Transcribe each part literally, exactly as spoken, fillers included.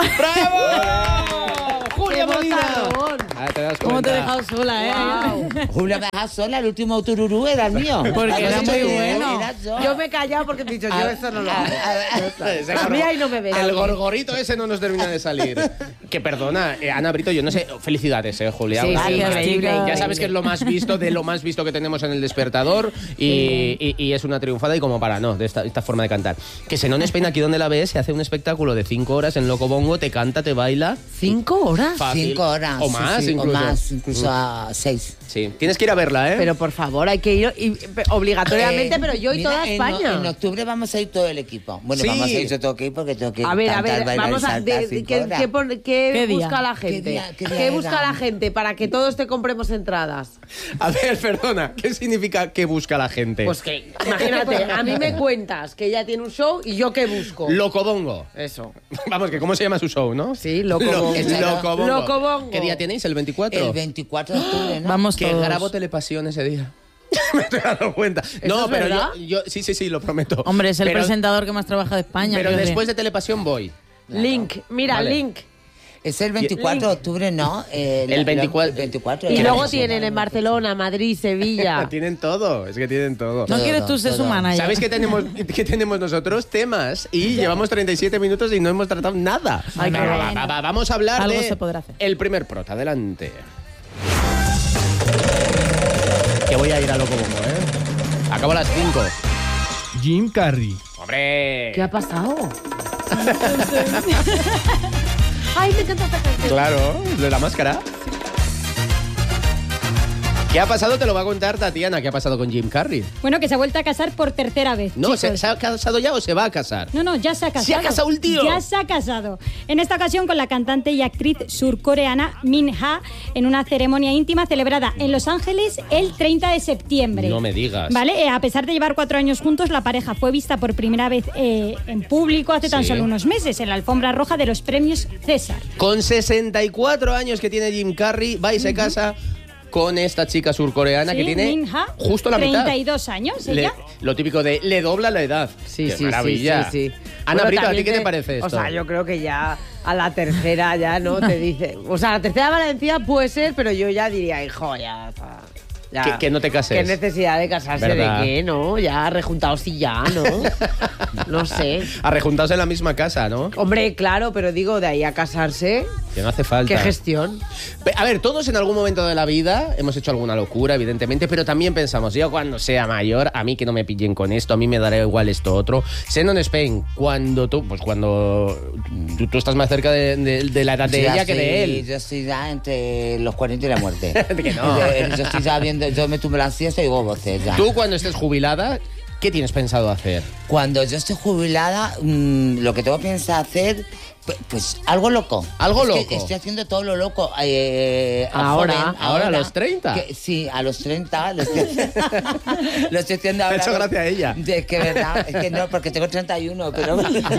¡Bravo! ¡Julia Molina! Ah, ¿te das ¿Cómo te he cuenta? dejado sola, eh? Wow. Julia me deja sola, el último tururú era el mío. Porque era muy bueno. Era yo. Yo me he callado porque he dicho, yo eso no lo A- hago. a- a- Ese A mí ahí no me ves. El gorgorito ese no nos termina de salir. Que perdona, eh, Ana Brito, yo no sé. Felicidades, eh, Julia. Sí, Porque sí, Gracias, increíble, chicas. ya sabes que es lo más visto de lo más visto que tenemos en El Despertador y, y- y es una triunfada y como para no, de esta, esta forma de cantar. Que Senón Spain, aquí donde la ves, se hace un espectáculo de cinco horas en Loco Bongo, te canta, te baila. ¿Cinco horas? Fácil. Cinco horas. O sí, más, sí, incluso. O más, incluso a seis. Sí, tienes que ir a verla, ¿eh? Pero por favor, hay que ir y- pe- obligatoriamente, Eh, pero yo y mira, toda en España. o- En, octubre vamos a ir todo el equipo. Bueno, Sí. vamos a ir, yo tengo que ir porque tengo que A ver, a cantar, ver, bailar vamos y a saltar de- cinco ¿qué, horas. qué pon- qué ¿Qué día? busca la ¿Qué gente? día- qué ¿Qué, día busca era? la gente para que todos te compremos entradas? A ver, perdona, ¿qué significa que busca la gente? Pues que, imagínate, a mí me cuentas que ella tiene un show y yo qué busco. Loco Bongo. Eso. Vamos, que ¿cómo se llama su show, no? Sí, Loco Lo- Bongo. Loco Bongo. Loco Bongo. ¿Qué día tenéis? ¿El veinticuatro? El veinticuatro de octubre, ¿no? Vamos Que todos. grabo Telepasión ese día. Me estoy dando cuenta. No, es pero verdad? yo, yo- Sí, sí, sí, lo prometo. Hombre, es el Pero- presentador que más trabaja de España. Pero quiero decir. después de Telepasión voy. Link, mira, Vale. Link. Es el veinticuatro de octubre, ¿no? Eh, El la- veinticuatro. el veinticuatro. Y la- luego la- tienen en Barcelona, Madrid, Sevilla. Tienen todo, es que tienen todo. ¿No Todo, quieres tú ser su todo. manager? ¿Sabéis que tenemos, que tenemos nosotros? Temas y llevamos treinta y siete minutos y no hemos tratado nada. Ay, Va, qué va, bueno. va, va, vamos a hablar Algo de se podrá hacer. el primer prota. Adelante. Que voy a ir a Loco Bongo, ¿eh? Acabo a las cinco. Jim Carrey. ¡Hombre! ¿Qué ha pasado? Ay, me encanta esta canción. Claro, de la máscara. ¿Qué ha pasado? Te lo va a contar Tatiana. ¿Qué ha pasado con Jim Carrey? Bueno, que se ha vuelto a casar por tercera vez. No, ¿se, chicos. ¿se ha casado ya o se va a casar? No, no, ya se ha casado. ¿Se ha casado el tío? Ya se ha casado. En esta ocasión con la cantante y actriz surcoreana Min Ha en una ceremonia íntima celebrada en Los Ángeles el treinta de septiembre. No me digas. Vale, eh, a pesar de llevar cuatro años juntos, la pareja fue vista por primera vez eh, en público hace tan Sí. solo unos meses en la alfombra roja de los premios César. Con sesenta y cuatro años que tiene Jim Carrey, va y se casa con esta chica surcoreana Sí, que tiene Min Ha, justo la mitad. treinta y dos años, Le- ella. lo típico de le dobla la edad. Sí, Qué sí, maravilla. sí, sí, sí. Ana Bueno, Brito, ¿a ti también qué te parece esto? O sea, yo creo que ya a la tercera ya, ¿no? Te dice... O sea, la tercera Valencia puede ser, pero yo ya diría, hijo, ya... o sea, ya. Que- que no te cases. ¿Qué necesidad de casarse? ¿Verdad? ¿De qué, no? Ya rejuntados y ya, ¿no? No sé. A rejuntarse en la misma casa, ¿no? Hombre, claro, pero digo, de ahí a casarse, Que no hace falta. ¿qué gestión? Pe- A ver, todos en algún momento de la vida hemos hecho alguna locura, evidentemente, pero también pensamos, yo cuando sea mayor, a mí que no me pillen con esto, a mí me dará igual esto otro. Senón Spain, cuando tú, pues cuando tú, tú estás más cerca de, de- de la edad de Sí, ella así, que de él. Yo estoy ya entre los cuarenta y la muerte. Que no. Yo, yo estoy ya viendo, yo me tumbo la siesta y digo voces ya. Tú cuando estés jubilada, ¿qué tienes pensado hacer? Cuando yo esté jubilada, mmm, lo que tengo pensado hacer, pues, pues algo loco. ¿Algo Es que loco? estoy haciendo todo lo loco. Eh, Ahora, joven, ahora, a los treinta. Que- sí, a los treinta. Lo estoy, lo estoy haciendo ahora. Me ha hecho gracia a ella. Es que verdad, es que no, porque tengo treinta y uno, pero...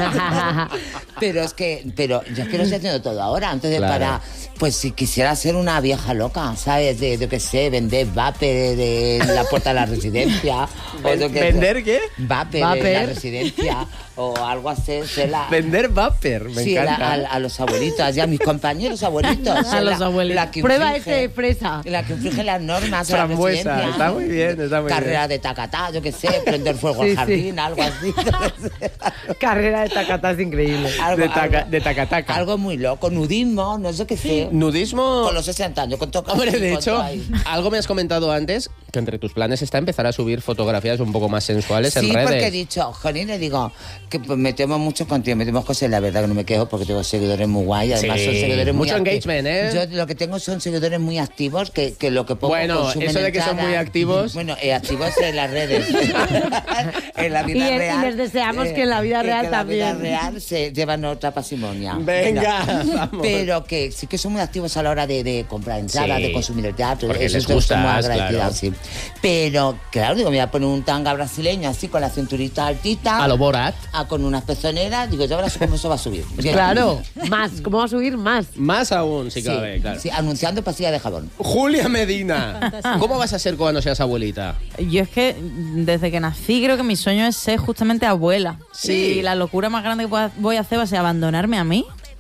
pero es que, pero yo es que lo estoy haciendo todo ahora. Entonces, Claro. para, pues si quisiera ser una vieja loca, ¿sabes? De, de qué sé, vender vape de la puerta de la residencia. o yo qué sé. ¿Vender qué? Vape, de Vape. la residencia o algo así. se la- Vender vapor, me sí, la- encanta. a, a los abuelitos, ya a mis compañeros abuelitos. A los la- abuelitos. la que Prueba infringe- este fresa. La que infringe las normas. de la Frambuesa, residencia. está muy bien, está muy Carrera de tacatá, yo qué sé, prender fuego Sí, al sí. jardín, algo así. Carrera de tacatá es increíble. algo, De taca- algo- de tacataca. algo muy loco, nudismo, no sé qué sé. Nudismo. Con los sesenta años, con todo. Hombre, de con hecho, todo ahí. algo me has comentado antes, que entre tus planes está empezar a subir fotografías un poco más sensuales Sí, en redes. porque he dicho, Jolín, le digo que pues, metemos mucho contenido, metemos cosas, la verdad que no me quejo porque tengo seguidores muy guay, además Sí, son seguidores muy mucho acti- engagement, ¿eh? Yo lo que tengo son seguidores muy activos que, que lo que pongo Bueno, consumen eso de que son entradas. muy activos. Bueno, eh, activos en las redes. en la vida Y- y real. les deseamos que en la vida y real que en la vida también. real se llevan otra pasimonia. Venga, Pero- vamos. Pero que sí que son muy activos a la hora de, de comprar entradas, Sí. de consumir el teatro. Porque eso les estoy gusta, muy agradecida, claro. sí. Pero, claro, digo, me voy a poner un tanga brasileño así con la cinturita altita. A lo Borat. ah, con unas pezoneras, digo, ya verás cómo eso va a subir. Claro, más. ¿Cómo va a subir más? Más aún, si Sí, cabe, claro. sí, anunciando pastilla de jabón. Julia Medina, ¿cómo vas a ser cuando seas abuelita? Yo es que desde que nací creo que mi sueño es ser justamente abuela. Sí. Y la locura más grande que pueda- voy a hacer va a ser abandonarme a mí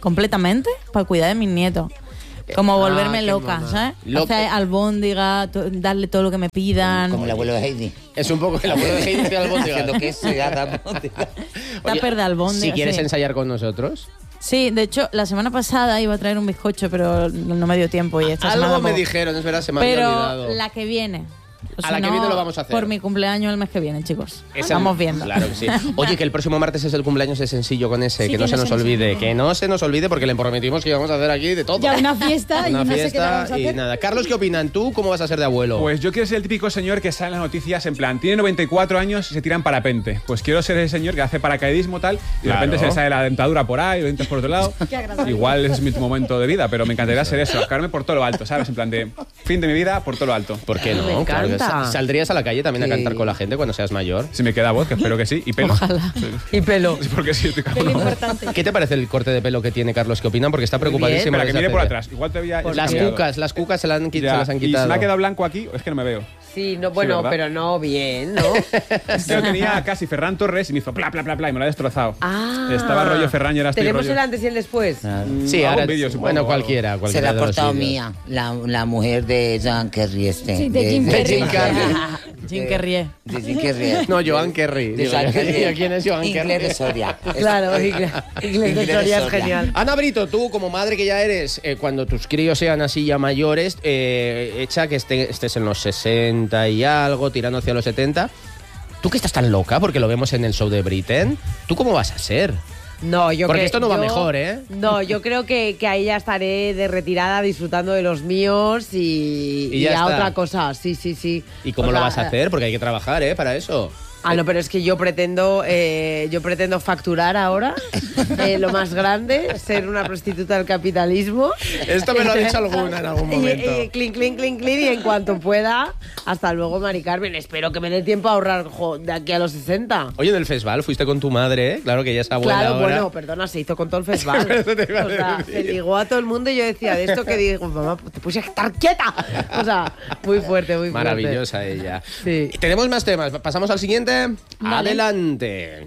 completamente para cuidar de mis nietos. Como volverme Ah, qué loca, mamá. ¿sabes? Lo- Hacer albóndiga, to- darle todo lo que me pidan. Como el abuelo de Heidi. Es un poco el abuelo de Heidi de albóndigas. Haciendo queso y haga albóndigas. Oye, Tupper de albóndigas, si quieres sí. ensayar con nosotros. Sí, de hecho, la semana pasada iba a traer un bizcocho, pero no me dio tiempo. Y esta semana Algo me tampoco. dijeron, es verdad, se me había Pero olvidado. la que viene. O A si la que no, viene lo vamos a hacer. Por mi cumpleaños el mes que viene, chicos. Esa- Vamos viendo. Claro que sí. Oye, que el próximo martes es el cumpleaños de Sencillo con ese, Sí, que no que se no nos se nos olvide, olvide. que no se nos olvide porque le prometimos que íbamos a hacer aquí de todo. Ya una fiesta y Una no sé qué fiesta vamos a y hacer. nada. Carlos, ¿qué opinan? ¿Tú cómo vas a ser de abuelo? Pues yo quiero ser el típico señor que sale en las noticias en plan, tiene noventa y cuatro años y se tira en parapente. Pues quiero ser ese señor que hace paracaidismo tal y de Claro. repente se le sale la dentadura por ahí, los dientes por otro lado. Qué agradable. Igual ese es mi momento de vida, pero me encantaría ser eso, sacarme por todo lo alto, ¿sabes? En plan de fin de mi vida por todo lo alto. ¿Por qué no? Me Claro que encanta. sa- ¿Saldrías a la calle también a Sí. cantar con la gente cuando seas mayor? Si me queda voz, que espero que sí, y pelo. Ojalá. Y pelo. Sí, porque sí, estoy Qué calvo. importante. ¿Qué te parece el corte de pelo que tiene Carlos? ¿Qué opinan? Porque está preocupadísimo. Espera, que desde mire hace por días. atrás. Igual te había Las cucas, las cucas se, la han, qui- se las han Y se quitado. me ha quedado blanco aquí, es que no me veo. Sí, no, bueno, ¿verdad? pero no bien, ¿no? Es que lo tenía casi Ferran Torres y me hizo pla, pla, pla, pla y me lo ha destrozado. Ah. Estaba rollo Ferran y ahora estoy Tenemos rollo... el antes y el después. Sí, Hago ahora un vídeo, supongo, bueno, o algo. cualquiera, Se cualquiera la ha de los portado vídeos. mía, la, la mujer de Joan Kerry este. Sí, de Jim Carrey. Jim Carrey. Jim Kerry. De Jim Carrey. No, Joan Kerry. De Digo, Joan Kerry. ¿Quién es Joan Inglés Kerry? de Soria. Claro, inglés, inglés de Soria es genial. Ana Brito, tú como madre que ya eres, eh, cuando tus críos sean así ya mayores, eh, echa que esté- estés en los sesenta y algo, tirando hacia los setenta. ¿Tú que estás tan loca? Porque lo vemos en el show de Britain. ¿Tú cómo vas a ser? No, yo Porque cre- esto no va yo- mejor, ¿eh? No, yo creo que, que ahí ya estaré de retirada disfrutando de los míos y, Y ya a está. otra cosa. Sí, sí, sí. ¿Y cómo O lo sea, vas a hacer? Porque hay que trabajar, ¿eh? Para eso. Ah, no, pero es que yo pretendo, eh, yo pretendo facturar ahora eh, lo más grande, ser una prostituta del capitalismo. Esto me lo ha dicho alguna en algún Y, momento. y clink, clink, clink, clink, y en cuanto pueda, hasta luego, Mari Carmen. Espero que me dé tiempo a ahorrar jo, de aquí a los sesenta. Oye, en el festival fuiste con tu madre, ¿eh? Claro que ella es abuela Claro, ahora. bueno, perdona, se hizo con todo el festival. Eso te iba a O sea, decir. se ligó a todo el mundo y yo decía, de esto que digo, mamá, te puse a estar quieta. O sea, muy fuerte, muy fuerte. Maravillosa ella. Sí. Tenemos más temas. Pasamos al siguiente. Vale. Adelante.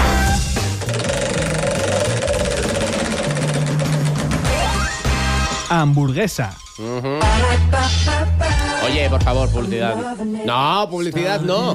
Hamburguesa. Oye, por favor, publicidad. No, publicidad no.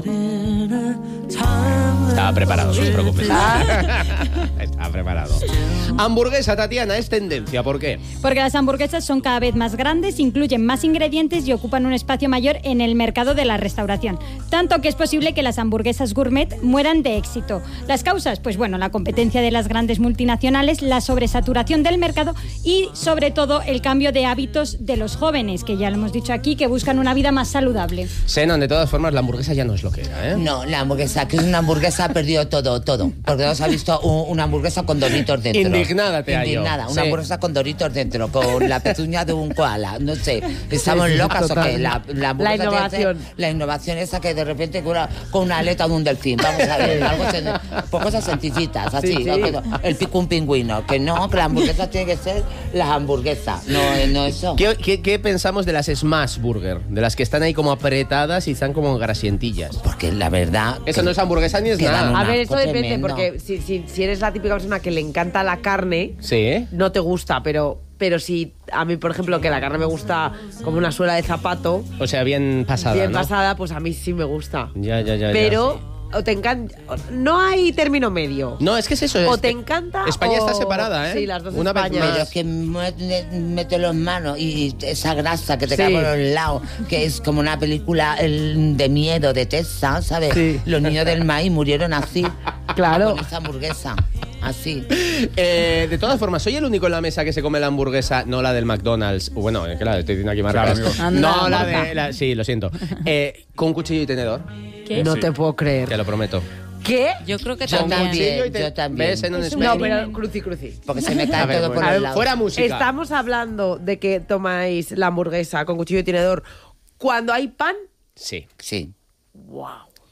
Estaba preparado, no os preocupéis. Estaba preparado. Hamburguesa, Tatiana, es tendencia. ¿Por qué? Porque las hamburguesas son cada vez más grandes, incluyen más ingredientes y ocupan un espacio mayor en el mercado de la restauración. Tanto que es posible que las hamburguesas gourmet mueran de éxito. ¿Las causas? Pues bueno, la competencia de las grandes multinacionales, la sobresaturación del mercado y sobre todo el cambio de hábitos de los jóvenes, que ya lo hemos dicho aquí, que buscan una vida más saludable. Senan, de todas formas, la hamburguesa ya no es lo que era, ¿eh? No, la hamburguesa, que es una hamburguesa, ha perdido todo, todo. Porque no se ha visto un- una hamburguesa con doritos dentro. Indignada te hallo. Indignada, una Sí. hamburguesa con doritos dentro, con la pezuña de un koala. No sé, ¿estamos Sí, sí, locas o total. qué? La, la, hamburguesa tiene que innovación. ser- La innovación esa que de repente con una, con una aleta de un delfín. Vamos a ver, algo sen- pues cosas sencillitas, así. Sí, sí. ¿no? Que no- el pico un pingüino. Que no, que la hamburguesa tiene que ser las hamburguesas, no, no eso. ¿Qué, qué, qué pensamos de las Smash Burger? De las que están ahí como apretadas y están como grasientillas. Porque la verdad... Eso que- no es hamburguesa ni es que dan nada. un A ver, asco esto depende, tremendo. porque si, si, si eres la típica persona que le encanta la carne, Sí, ¿eh? no te gusta, pero, pero si a mí, por ejemplo, que la carne me gusta como una suela de zapato, O sea, bien pasada, bien ¿no? pasada, pues a mí sí me gusta. Ya, ya, ya. ya. Pero o te encanta, no hay término medio. No, es que es eso. O es te que encanta España o- está separada, ¿eh? Sí, las dos Una vez Españas. Pero más. es que mete, mete los manos y esa grasa que te Sí. cae por los lados, que es como una película el, de miedo, de Tessa, ¿sabes? Sí. Los niños del maíz murieron así. Claro. Con esa hamburguesa, así. Eh, de todas formas, soy el único en la mesa que se come la hamburguesa, no la del McDonald's. Bueno, es que la estoy diciendo aquí marcas. Claro, amigo. Anda, No, la marca. de... la- sí, lo siento. Eh, con cuchillo y tenedor, ¿Qué? No Sí. te puedo te creer. lo prometo. ¿Qué? Yo creo que Yo también. también. Cuchillo y te- yo también. ¿Ves? En un Es un espejo. No, pero cruci, cruci. Porque se me A cae ver, todo bueno, por a los ver, lados. fuera música. Estamos hablando de que tomáis la hamburguesa con cuchillo y tenedor cuando hay pan. Sí. Sí. ¡Wow!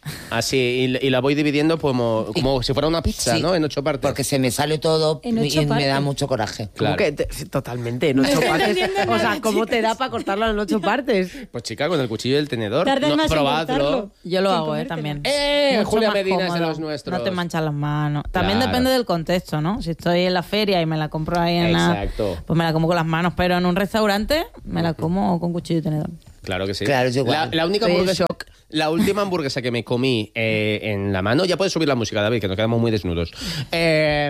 Así, y, y la voy dividiendo como, como si fuera una pizza, Sí, ¿no? En ocho partes. Porque se me sale todo En y ocho me partes. da mucho coraje. Claro. ¿Cómo que te- sí, totalmente, en ocho partes. O sea, ¿cómo te da para cortarlo en ocho partes? Pues chica, con el cuchillo y el tenedor. Tardas no, más en probadlo. cortarlo. Yo lo Sin hago, ¿eh? comértelo. También. ¡Eh! Mucho Julia más Medina es de cómodo. los nuestros. No te manchan las manos. También Claro. depende del contexto, ¿no? Si estoy en la feria y me la compro ahí en Exacto. la... Pues me la como con las manos, pero en un restaurante me la como con cuchillo y tenedor. Claro que sí. Claro, yo la, igual. la única Estoy en hamburguesa, shock. la última hamburguesa que me comí eh, en la mano, ya puedes subir la música, David, que nos quedamos muy desnudos. Eh,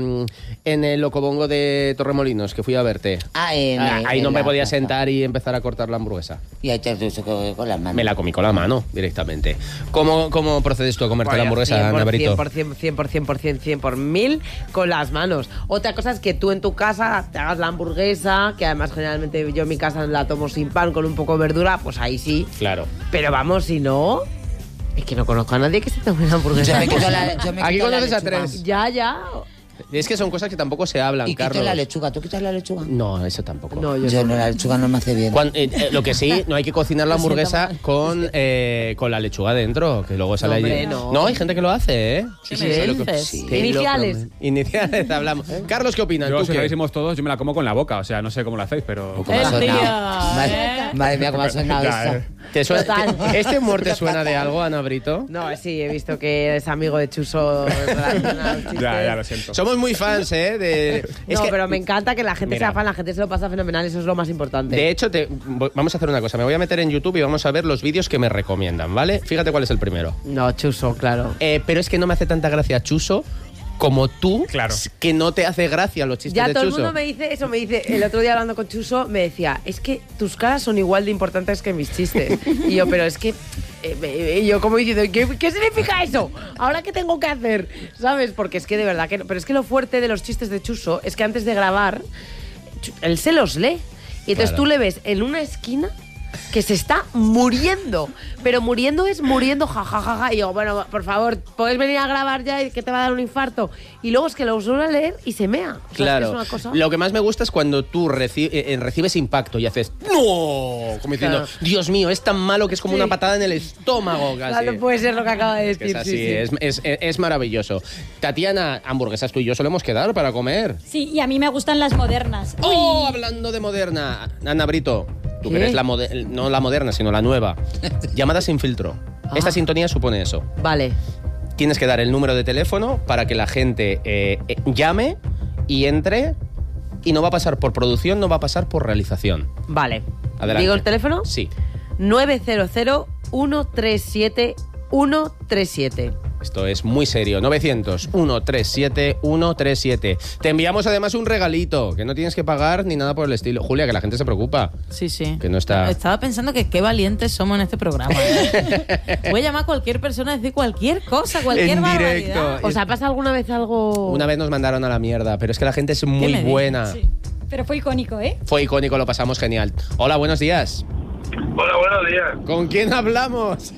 en el Locobongo de Torremolinos, que fui a verte. Ah, en- Ah, ahí en no me la podía plaza. sentar y empezar a cortar la hamburguesa. Y ahí te has con, con las manos. Me la comí con la mano directamente. ¿Cómo, cómo procedes tú a comerte la hamburguesa, Ana Brito? cien por ciento, cien por ciento, cien por ciento, cien por mil con las manos. Otra cosa es que tú en tu casa te hagas la hamburguesa, que además generalmente yo en mi casa la tomo sin pan, con un poco de verdura, pues ahí sí. Claro. Pero vamos, si no... Es que no conozco a nadie que se tome una hamburguesa. Yo me quito la, yo me Aquí quito la conoces a lechuga. tres. Ya, ya. Es que son cosas que tampoco se hablan, Y quito Carlos. la lechuga. ¿Tú quitas la lechuga? No, eso tampoco. No, yo Yo no. no, la lechuga no me hace bien. Cuan- eh, eh, lo que sí, no hay que cocinar la Lo siento hamburguesa mal. con, eh, con la lechuga dentro, que luego sale hombre, allí. no. hay gente que lo hace, ¿eh? ¿Qué Sí, me sí, lo que- dices? sí, ¿Qué iniciales? lo prometo. Iniciales hablamos. Carlos, ¿qué opinas? Yo, ¿Tú si lo qué? decimos todos, yo me la como con la boca. O sea, no sé cómo lo hacéis, pero... ¿Cómo ha El sonado? tío, Madre, ¿eh? madre mía, cómo ha sonado Ya, eso. eh. ¿Te suena- Total. te- ¿Este humor te suena de algo, Ana Brito? No, sí, he visto que es amigo de Chuso. relacionado, chistes. Ya, ya, lo siento. Somos muy fans, ¿eh? De, es No, que- pero me encanta que la gente Mira. sea fan, la gente se lo pasa fenomenal, eso es lo más importante. De hecho, te- vo- vamos a hacer una cosa. Me voy a meter en YouTube y vamos a ver los vídeos que me recomiendan, ¿vale? Fíjate cuál es el primero. No, Chuso, claro. Eh, pero es que no me hace tanta gracia Chuso como tú, Claro. que no te hace gracia los chistes Ya de todo el Chuso. mundo me dice eso, me dice, el otro día hablando con Chuso, me decía, es que tus caras son igual de importantes que mis chistes. Y yo, pero es que, eh, eh, y yo como diciendo, ¿qué, ¿qué significa eso? ¿Ahora qué tengo que hacer? ¿Sabes? Porque es que de verdad que no. Pero es que lo fuerte de los chistes de Chuso es que antes de grabar, Chu- él se los lee. Y entonces Claro. tú le ves en una esquina que se está muriendo. Pero muriendo es muriendo, jajajaja. Ja, ja, ja. Y yo, bueno, por favor, ¿puedes venir a grabar ya y que te va a dar un infarto? Y luego es que lo suelo leer y se mea. O sea, es que Claro. es una cosa... Lo que más me gusta es cuando tú reci- eh, eh, recibes impacto y haces ¡no! Como diciendo, Claro. Dios mío, es tan malo que es como Sí. una patada en el estómago casi. Claro, puede ser lo que acaba de Es que decir. es así, sí, sí. Es, es- es- es maravilloso. Tatiana, hamburguesas tú y yo solemos quedar para comer. Sí, y a mí me gustan las modernas. ¡Oh! Hablando de moderna. Ana Brito, tú que ¿Qué? eres la mode- no la moderna, sino la nueva. Llamada sin filtro. Esta Ah. sintonía supone eso. Vale. Tienes que dar el número de teléfono para que la gente eh, eh, llame y entre y no va a pasar por producción, no va a pasar por realización. Vale. Adelante. ¿Digo el teléfono? Sí. nueve cero cero, uno tres siete, uno tres siete. Esto es muy serio. novecientos, ciento treinta y siete, ciento treinta y siete. Te enviamos además un regalito, que no tienes que pagar ni nada por el estilo. Julia, que la gente se preocupa. Sí, sí. Que no está- Estaba pensando que qué valientes somos en este programa. ¿eh? Voy a llamar a cualquier persona a decir cualquier cosa, cualquier En barbaridad. directo. ¿Os ha pasado alguna vez algo...? Una vez nos mandaron a la mierda, pero es que la gente es ¿Qué muy me buena. dices? Pero fue icónico, ¿eh? Fue icónico, lo pasamos genial. Hola, buenos días. Hola, buenos días. ¿Con quién hablamos?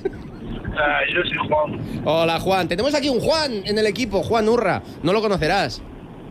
Ah, yo soy Juan. Hola, Juan. Tenemos aquí un Juan en el equipo, Juan Urra. ¿No lo conocerás?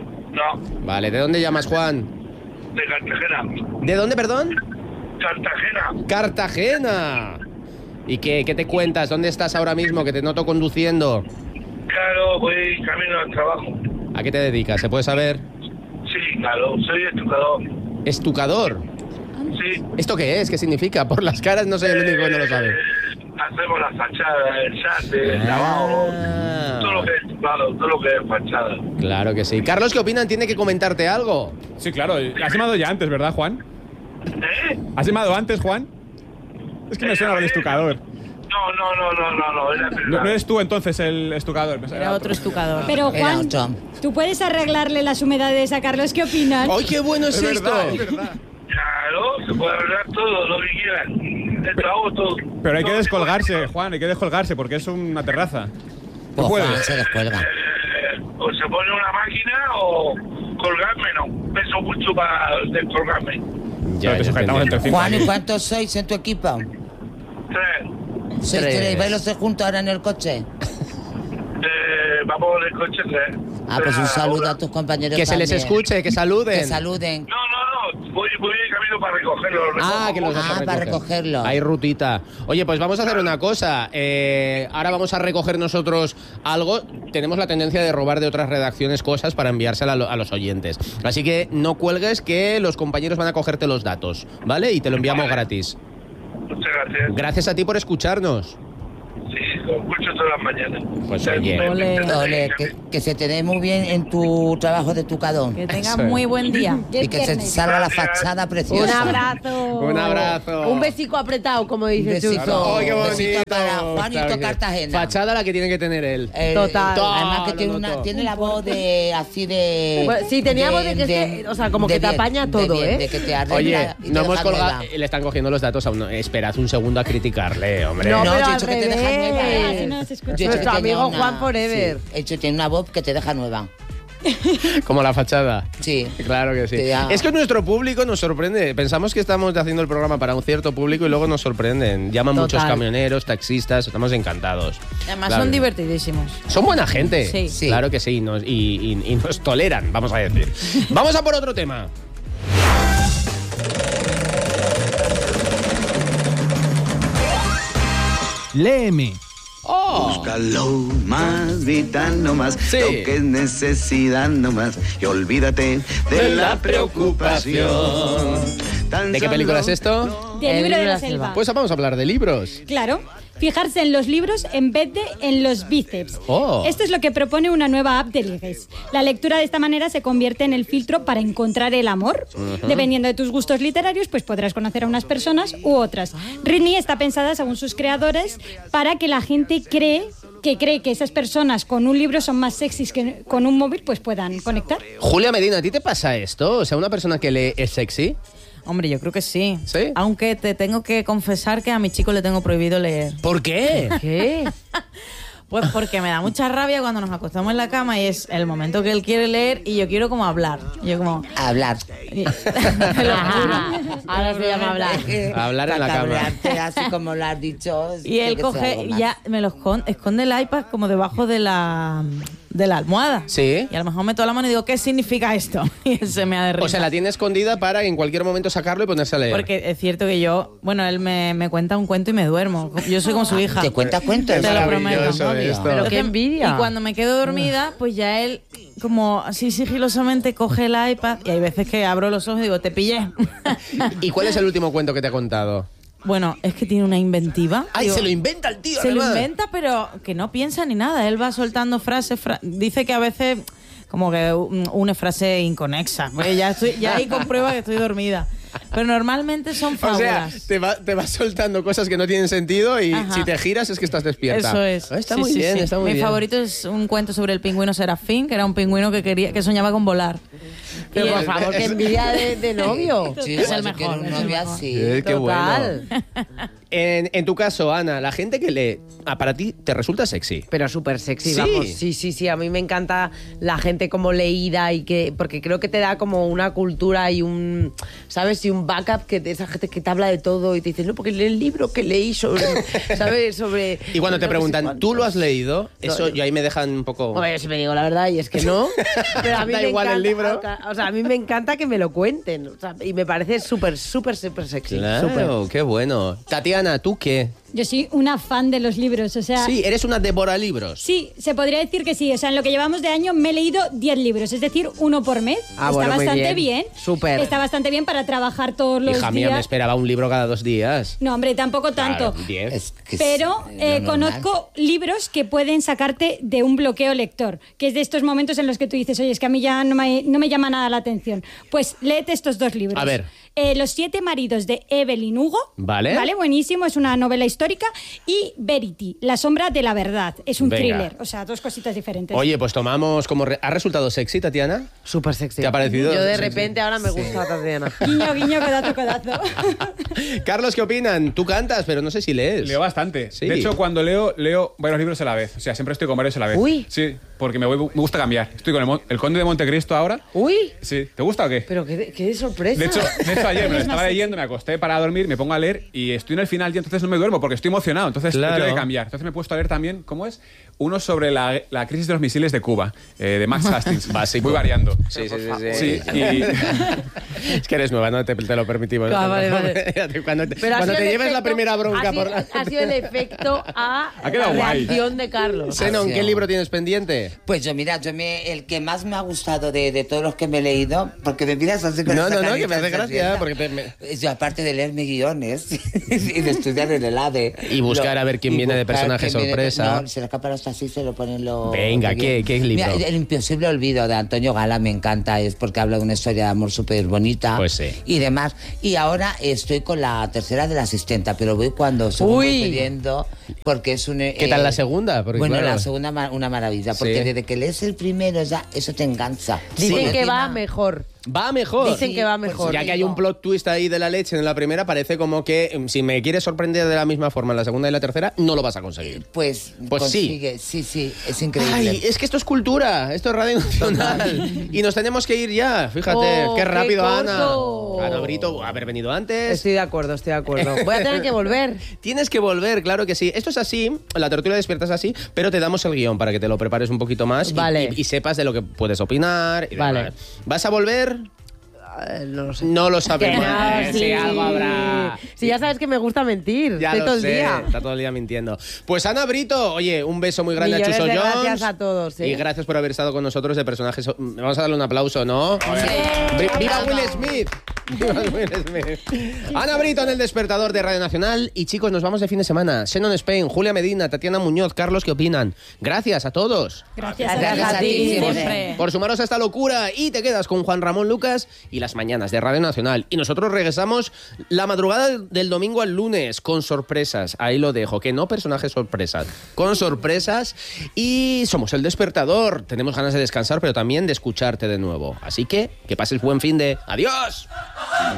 No, Vale, ¿de dónde llamas, Juan? de Cartagena. ¿De dónde, perdón? Cartagena. Cartagena. ¿Y qué, qué te cuentas? ¿Dónde estás ahora mismo? Que te noto conduciendo. Claro, voy camino al trabajo. ¿A qué te dedicas? ¿Se puede saber? Sí, claro, soy estucador. Estucador. Sí. ¿Esto qué es? ¿Qué significa? Por las caras no soy el único que no lo sabe. Eh, Hacemos la fachada, el sate, el lavado, Ah. todo lo que es estucado, todo lo que es fachada. Claro que sí. Carlos, ¿qué opinan? ¿Tiene que comentarte algo? Sí, claro. Has llamado ya antes, ¿verdad, Juan? ¿Eh? ¿Has llamado antes, Juan? Es que me suena el estucador. No, no, no, no, no, no, era No, no eres tú entonces el estucador. Era otro estucador. Pero Era Juan, otro. ¿tú puedes arreglarle las humedades a Carlos? ¿Qué opinas? ¡Ay, qué bueno es, Es esto! verdad, es verdad. Claro, se puede arreglar todo, lo que quieran. Esto hago todo. Pero hay que No, descolgarse, Juan, hay que descolgarse porque es una terraza. Pues puedes. Juan se descuelga. Eh, o se pone una máquina o colgarme, no. Peso mucho para descolgarme. Ya, Pero te ya sujetamos te entre cinco. Juan, ¿y aquí. cuántos sois en tu equipo? Tres. ¿Sois Tres. tres? ¿Vais los tres juntos ahora en el coche? Eh, vamos en el coche tres. Ah, pues un Tres saludo ahora. a tus compañeros Que se les también. escuche, que saluden. Que saluden. No, no, no. voy, voy de camino para recogerlo. Ah, que los vas a Ah, recoger. para recogerlo. Hay rutita. Oye, pues vamos a hacer una cosa. Eh, ahora vamos a recoger nosotros algo. Tenemos la tendencia de robar de otras redacciones cosas para enviársela a, lo- a los oyentes. Así que no cuelgues, que los compañeros van a cogerte los datos, ¿vale? Y te lo enviamos Vale. gratis. Muchas gracias. Gracias a ti por escucharnos. Sí, lo escucho todas las mañanas. Pues, oye. Ole. Ole, que, que se te dé muy bien en tu trabajo de tucadón. Que tengas Eso es. muy buen día. Y que se salga la fachada preciosa. Un abrazo. Un abrazo. Un besico apretado, como Un dice besito. Chuso. ¡Ay, qué Un bonito! besito para Juanito Está bien. Cartagena. Fachada la que tiene que tener él. Eh, Total. Además que Lo tiene, noto. una, tiene la voz de así de... Pues sí, tenía voz de que se- o sea, como de que te bien, apaña de todo, bien, ¿eh? De que te arregla Oye, y te no hemos deja colgado. nueva. Le están cogiendo los datos a uno. Esperad un segundo a criticarle, hombre. No, No, pero yo he al dicho que te deja nueva. revés. Así no se escucha. Yo he dicho Nuestro que tenía amigo una- Juan Forever. Sí, he dicho que tiene una voz que te deja nueva. Como la fachada. Sí. Claro que sí. Te da- Es que nuestro público nos sorprende. Pensamos que estamos haciendo el programa para un cierto público y luego nos sorprenden. Llaman Total. muchos camioneros, taxistas, estamos encantados. Además Claro. son divertidísimos. Son buena gente. Sí. Sí. Claro que sí. y nos- y, y- y nos toleran, vamos a decir. Vamos a por otro tema. Léeme. ¡Oh! Búscalo más, vital no más, Sí. lo que es necesidad no más, y olvídate de la preocupación. Tan ¿De qué película es solo- esto? Del El libro de libro la de la selva. Pues vamos a hablar de libros. Claro. Fijarse en los libros en vez de en los bíceps. Oh. Esto es lo que propone una nueva app de ligues. La lectura de esta manera se convierte en el filtro para encontrar el amor. Dependiendo de tus gustos literarios, pues podrás conocer a unas personas u otras. Ritney está pensada, según sus creadores, para que la gente cree que cree que esas personas con un libro son más sexys que con un móvil, pues puedan conectar. Julia Medina, ¿a ti te pasa esto? O sea, una persona que lee es sexy. Hombre, yo creo que sí. ¿Sí? Aunque te tengo que confesar que a mi chico le tengo prohibido leer. ¿Por qué? ¿Qué? Pues porque me da mucha rabia cuando nos acostamos en la cama y es el momento que él quiere leer y yo quiero como hablar. Yo como... Hablar. Te lo juro. Ahora se llama hablar. Hablar en la Para cama. cabrearte, así como lo has dicho. Y tiene él que ser coge algo y más. ya me lo esconde, esconde el iPad como debajo de la de la almohada. Sí. Y a lo mejor meto la mano y digo, ¿qué significa esto? Y él se me ha de risa. O sea, la tiene escondida para en cualquier momento sacarlo y ponerse a leer. Porque es cierto que yo, bueno, él me, me cuenta un cuento y me duermo. Yo soy como su hija. ¿Te cuentas cuentos? Te lo prometo. Maravilloso esto. Pero qué Entonces, envidia. Y cuando me quedo dormida, pues ya él, como así sigilosamente, coge el iPad y hay veces que abro los ojos y digo, te pillé. ¿Y cuál es el último cuento que te ha contado? Bueno, es que tiene una inventiva. ¡Ay, Digo, se lo inventa el tío! Se lo además! inventa, pero que no piensa ni nada. Él va soltando frases. fra- Dice que a veces como que un- une frase inconexa. Pues ya, estoy, ya ahí comprueba que estoy dormida. Pero normalmente son O sea, fábulas. te va, te vas soltando cosas que no tienen sentido y Ajá. si te giras es que estás despierta. Eso es. Ah, está Sí, muy sí, bien, sí. está muy Mi bien. favorito es un cuento sobre el pingüino Serafín, que era un pingüino que quería, que soñaba con volar. Pero Y por él- favor, qué envidia de, de novio. Sí, Es igual el si mejor, quieres un es el novio mejor. así. Eh, qué Total. bueno. En, en tu caso, Ana, la gente que lee, ah, para ti te resulta sexy. Pero súper sexy, Sí. vamos. Sí, sí, sí. A mí me encanta la gente como leída y que. Porque creo que te da como una cultura y un. ¿Sabes? Y un backup que de esa gente que te habla de todo y te dice, no, porque lee el libro que leí sobre. ¿Sabes? Sobre. Y cuando te no sé preguntan, cuántos". ¿tú lo has leído? No, Eso yo- yo ahí me dejan un poco... Hombre, yo si me digo la verdad y es que no. Pero a mí Da me igual el encanta- libro. O sea, a mí me encanta que me lo cuenten. O sea, y me parece súper, súper, súper sexy. Claro, Súper. qué bueno. Tatiana, ¿tú qué? Yo soy una fan de los libros, o sea... Sí, eres una devora libros. Sí, se podría decir que sí. O sea, en lo que llevamos de año me he leído diez libros, es decir, uno por mes. Ah, Está bueno, muy bastante bien. bien. Súper. Está bastante bien para trabajar todos los Hija mía, días. me esperaba un libro cada dos días. No, hombre, tampoco tanto. Claro, diez. Es que es, Pero eh, eh, lo normal. conozco libros que pueden sacarte de un bloqueo lector, que es de estos momentos en los que tú dices, oye, es que a mí ya no me, no me llama nada la atención. Pues léete estos dos libros. A ver. Eh, Los siete maridos de Evelyn Hugo. Vale. Vale, buenísimo, es una novela histórica. Y Verity, La sombra de la verdad. Es un Venga. thriller, o sea, dos cositas diferentes. Oye, pues tomamos como... re- ¿Ha resultado sexy, Tatiana? Súper sexy. ¿Te ha parecido Yo de sexy? repente ahora me gusta Tatiana. Guiño, guiño, codazo, codazo. Carlos, ¿qué opinan? Tú cantas, pero no sé si lees. Leo bastante. Sí. De hecho, cuando leo, leo varios libros a la vez. O sea, siempre estoy con varios a la vez. Uy. Sí. porque me, voy, me gusta cambiar. Estoy con el, Mon- el Conde de Montecristo ahora. Uy, Sí, ¿te gusta o qué? pero qué, qué sorpresa. De hecho, de hecho, ayer me lo estaba leyendo, me acosté para dormir, me pongo a leer y estoy en el final y entonces no me duermo porque estoy emocionado. Entonces Claro. tengo que cambiar. Entonces me he puesto a leer también, ¿cómo es? Uno sobre la, la crisis de los misiles de Cuba, eh, de Max Hastings. Básico. Voy variando. Sí, sí, sí, sí. Sí, y... Es que eres nueva, no te, te lo permitimos. Ah, vale, vale. Cuando te, Pero ha cuando sido te el lleves la efecto- primera bronca ha sido, por la... ha sido el efecto a Ha quedado la guay. reacción de Carlos. Zenon, ¿qué Gracias. libro tienes pendiente? Pues yo, mira, yo me, el que más me ha gustado de, de todos los que me he leído, porque me miras así con No, esa no, no, carita que me hace de gracia, sonrisa. porque te- me- Yo, aparte de leerme guiones y de estudiar en el ADE. Y buscar a ver quién y viene de buscar personaje quién viene de- sorpresa. No, se le escapa hasta así, se lo ponen los... Venga, ¿qué- qué libro? Mira, el imposible olvido de Antonio Gala me encanta, es porque habla de una historia de amor súper bonita. Pues sí. Y demás. Y ahora estoy con la tercera de la asistenta, pero voy cuando se voy Uy. pidiendo, porque es un... ¿Qué tal la segunda? Porque, bueno, claro, la segunda ma- una maravilla, porque Sí. desde que lees el primero ya eso te engancha. Dicen Porque que va encima- mejor. va mejor. Dicen que va pues mejor. Ya que hay un plot twist ahí de la leche en la primera, parece como que mm, si me quieres sorprender de la misma forma en la segunda y la tercera, no lo vas a conseguir. Pues, Pues sí. consigue, sí, sí, es increíble. Ay, es que esto es cultura, esto es Radio Nacional. Y nos tenemos que ir ya, fíjate, Oh, qué qué rápido, corto. Ana. Ana Brito, haber venido antes. Estoy de acuerdo, estoy de acuerdo. Voy a tener que volver. Tienes que volver, claro que sí. Esto es así, la tertulia despierta es así, pero te damos el guión para que te lo prepares un poquito más y- Vale. y, y sepas de lo que puedes opinar. Y Vale. demás. ¿Vas a volver? Eh, No lo sé. No lo Que sabemos. no, Eh, sí. Si algo habrá. Si ya sabes que me gusta mentir. Ya Estoy lo todo el sé, día. está todo el día mintiendo. Pues Ana Brito, oye, un beso muy grande Millones a Chuso de Jones. gracias a todos, ¿eh? Y gracias por haber estado con nosotros de personajes. Vamos a darle un aplauso, ¿no? Vi- ¡Viva Will Smith! ¡Viva Will Smith! Ana Brito en El Despertador de Radio Nacional. Y chicos, nos vamos de fin de semana. Zenon Spain, Julia Medina, Tatiana Muñoz, Carlos, ¿qué opinan? Gracias a todos. Gracias, Gracias a ti. Siempre. Por sumaros a esta locura y te quedas con Juan Ramón Lucas y las mañanas de Radio Nacional. Y nosotros regresamos la madrugada del domingo al lunes con sorpresas. Ahí lo dejo, que no personajes sorpresas, con sorpresas. Y somos El Despertador. Tenemos ganas de descansar, pero también de escucharte de nuevo. Así que que pases buen fin de... ¡Adiós!